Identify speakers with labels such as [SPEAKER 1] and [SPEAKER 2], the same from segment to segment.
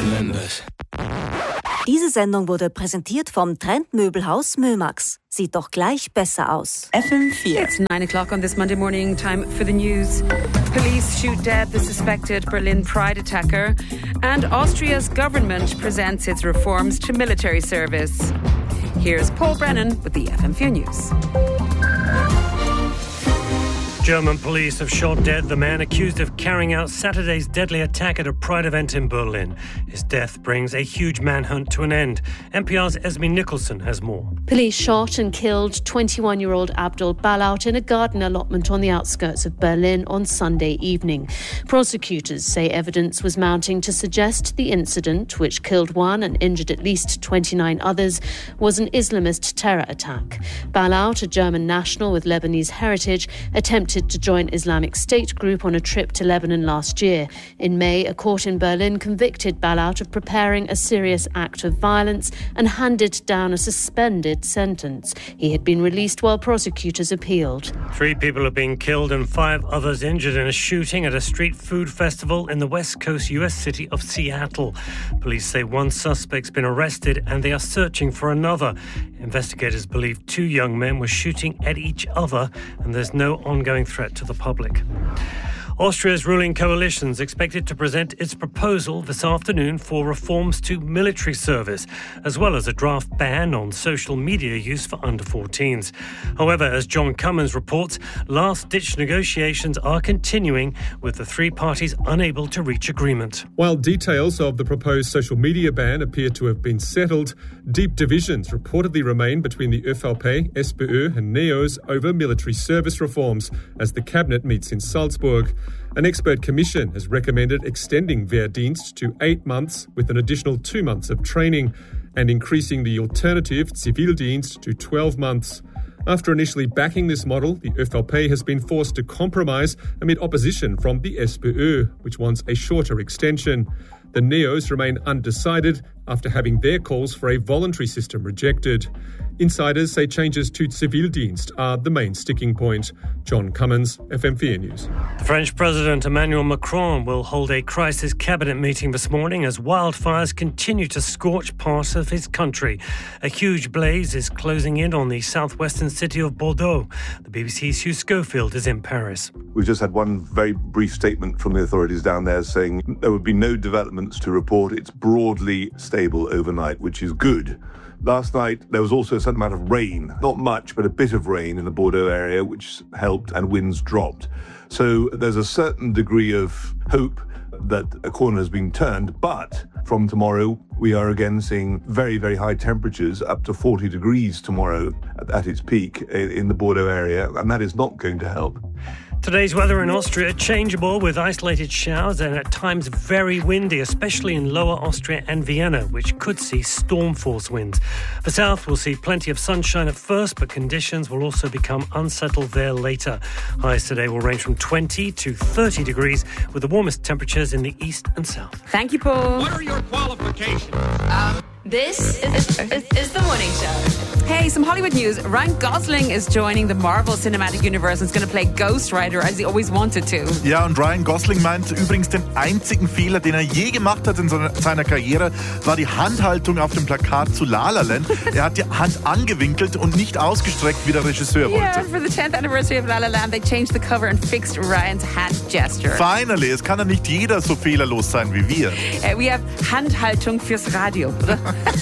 [SPEAKER 1] Tremendous.
[SPEAKER 2] Diese Sendung wurde präsentiert vom Trendmöbelhaus Mömax. Sieht doch gleich besser aus.
[SPEAKER 3] FM4.
[SPEAKER 4] It's 9 o'clock on this Monday morning. Time for the news. Police shoot dead the suspected Berlin Pride attacker. And Austria's government presents its reforms to military service. Here's Paul Brennan with the FM4 News.
[SPEAKER 5] German police have shot dead the man accused of carrying out Saturday's deadly attack at a Pride event in Berlin. His death brings a huge manhunt to an end. NPR's Esme Nicholson has more.
[SPEAKER 6] Police shot and killed 21-year-old Abdul Balaut in a garden allotment on the outskirts of Berlin on Sunday evening. Prosecutors say evidence was mounting to suggest the incident, which killed one and injured at least 29 others, was an Islamist terror attack. Balaut, a German national with Lebanese heritage, attempted to join Islamic State group on a trip to Lebanon last year. In May, a court in Berlin convicted Balaut of preparing a serious act of violence and handed down a suspended sentence. He had been released while prosecutors appealed.
[SPEAKER 5] 3 people have been killed and 5 others injured in a shooting at a street food festival in the West Coast US city of Seattle. Police say one suspect's been arrested and they are searching for another. Investigators believe 2 young men were shooting at each other and there's no ongoing threat to the public. Austria's ruling coalition is expected to present its proposal this afternoon for reforms to military service, as well as a draft ban on social media use for under-14s. However, as John Cummins reports, last-ditch negotiations are continuing, with the 3 parties unable to reach agreement.
[SPEAKER 7] While details of the proposed social media ban appear to have been settled, deep divisions reportedly remain between the ÖVP, SPÖ and NEOS over military service reforms as the cabinet meets in Salzburg. An expert commission has recommended extending Wehrdienst to 8 months with an additional 2 months of training and increasing the alternative Zivildienst to 12 months. After initially backing this model, the ÖVP has been forced to compromise amid opposition from the SPÖ, which wants a shorter extension. The NEOS remain undecided after having their calls for a voluntary system rejected. Insiders say changes to Zivildienst are the main sticking point. John Cummins, FM4 News.
[SPEAKER 5] The French President Emmanuel Macron will hold a crisis cabinet meeting this morning as wildfires continue to scorch parts of his country. A huge blaze is closing in on the southwestern city of Bordeaux. The BBC's Hugh Schofield is in Paris.
[SPEAKER 8] We've just had one very brief statement from the authorities down there saying there would be no developments to report. It's broadly stable overnight, which is good. Last night, there was also some amount of rain. Not much, but a bit of rain in the Bordeaux area, which helped, and winds dropped. So there's a certain degree of hope that a corner has been turned. But from tomorrow, we are again seeing very, very high temperatures, up to 40 degrees tomorrow at its peak in the Bordeaux area, and that is not going to help.
[SPEAKER 5] Today's weather in Austria, changeable with isolated showers and at times very windy, especially in Lower Austria and Vienna, which could see storm force winds. The south will see plenty of sunshine at first, but conditions will also become unsettled there later. Highs today will range from 20 to 30 degrees, with the warmest temperatures in the east and south.
[SPEAKER 4] Thank you, Paul.
[SPEAKER 1] What are your qualifications?
[SPEAKER 9] This is The Morning Show.
[SPEAKER 4] Hey, some Hollywood news. Ryan Gosling is joining the Marvel Cinematic Universe and is going to play Ghost Rider, as he always wanted to.
[SPEAKER 10] Ja, und Ryan Gosling meint übrigens, den einzigen Fehler, den er je gemacht hat in seiner Karriere, war die Handhaltung auf dem Plakat zu La La Land. Er hat die Hand angewinkelt und nicht ausgestreckt, wie der Regisseur wollte.
[SPEAKER 4] Yeah, for the 10th anniversary of La La Land, they changed the cover and fixed Ryan's hand gesture.
[SPEAKER 10] Finally, es kann ja nicht jeder so fehlerlos sein wie wir.
[SPEAKER 4] We have Handhaltung fürs Radio, oder?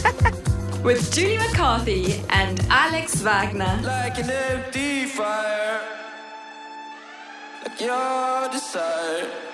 [SPEAKER 9] With Julie McCarthy and Alex Wagner.
[SPEAKER 1] Like an empty fire, like your desire.